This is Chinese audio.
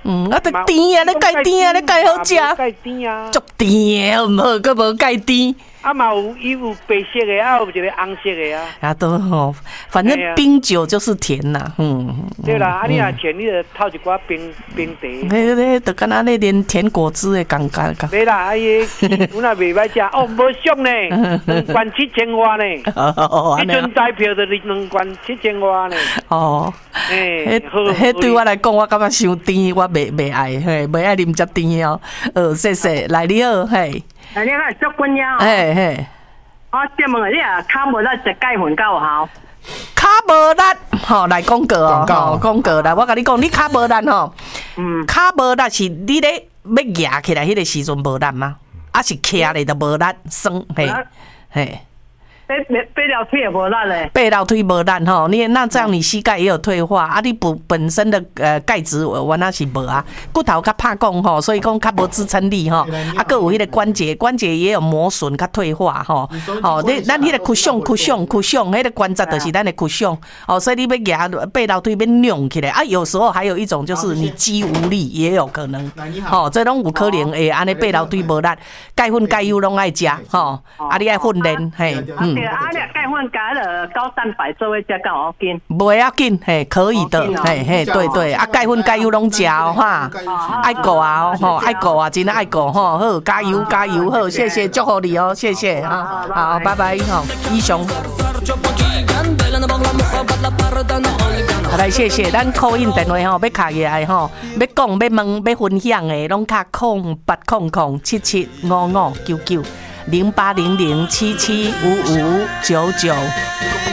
啊，得甜啊，你介甜啊，你介好食， 介甜啊， 足甜的，唔好，佮无介甜。 啊嘛有白色的，啊有一个红色的啊。 啊，都吼，反正冰酒就是甜呐， 对啦，啊你若甜，你就泡一寡冰茶。 迄就敢若咧连甜果汁的感觉。 对啦，啊伊有那袂歹食，哦，无俗呢，2罐7000外呢。迄阵台票就2罐7000外呢。 哦，迄对我来讲，我感觉伤甜，我袂爱，嘿，袂爱啉遮甜哦。谢谢，来你好，嘿。 你看足滚呀！ 嘿嘿， 我请问你啊，卡无力食钙粉够好？ 卡无力，吼来广告哦，广告来，我甲你讲，你卡无力吼，卡无力是你咧要压起来迄个时阵无力吗？啊是徛咧就无力，酸嘿嘿。 背条腿也无力嘞， 背条腿无力吼，那这样你膝盖也有退化啊，你本身的钙质原来是无啊，骨头较怕讲吼，所以讲较无支撑力吼，啊，佮有迄个关节也有磨损较退化吼，哦，咱迄个屈胸，迄个关节就是咱的屈胸，哦，所以你要压背条腿要扭起来啊，有时候还有一种就是你肌无力也有可能，吼，这拢有可能会安尼背条腿无力，钙粉钙油拢爱食吼，啊，你爱训练嘿， 对啊，你钙粉加了高蛋白做伙食够要紧， 不要紧，嘿，可以的，嘿，对，啊，钙粉钙油拢食哦哈，爱顾啊吼，爱顾啊，真爱顾吼，好，加油，好，谢谢，祝福你哦，谢谢啊，好，拜拜吼，以上。来，谢谢，咱 call in 电话吼，要卡起来吼，要讲、要问、要分享的，拢卡0800775599。0800775599。